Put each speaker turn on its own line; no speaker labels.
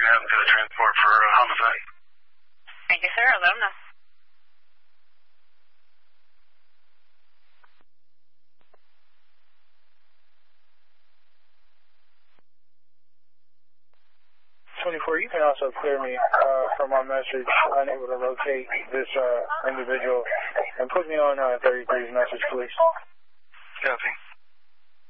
can have transport for homicide.
Thank you, sir. I'll let them know.
You can also clear me from my message, unable to locate this individual, and put me on 33's message, please.
Copy.